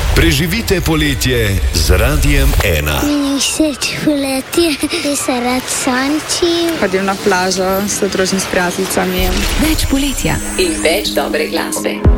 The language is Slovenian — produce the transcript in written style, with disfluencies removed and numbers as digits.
Preživite poletje z Radiem 1. Meni všeč poletje, da se rad sončim. Hodim na plažo, se družim s prijateljicami. Več poletja in več dobre glasbe.